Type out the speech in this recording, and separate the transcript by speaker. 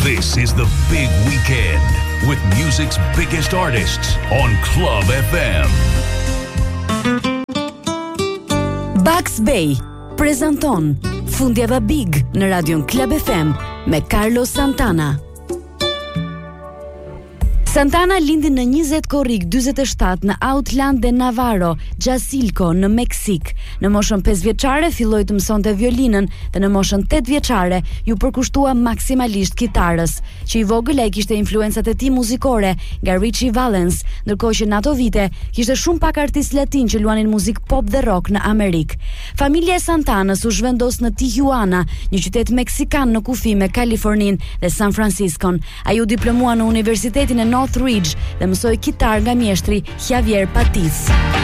Speaker 1: This is the big weekend with music's biggest artists on Club FM.
Speaker 2: Bugs Bay prezanton Fundjava Big në radion Club FM me Carlos Santana. Santana lindi në 20 korrik 47 në Outland de Navarro, Jasilco, në Meksik. Në moshën 5 vjeçare filloi të mësonte violinën dhe në moshën 8 vjeçare ju përkushtua maksimalisht kitarës. Që i vogël ai kishte influencat e tij muzikore nga Richie Valens, ndërkohë që në ato vite kishte shumë pak artistë latin që luanin muzikë pop dhe rock në Amerikë. Familja e Santanës u zhvendos në Tijuana, një qytet meksikan në kufi me Kalifornin dhe San Franciscon. Ai u diplomua në Universitetin e Northridge dhe mësoi kitar nga mjeshtri Javier Patiz.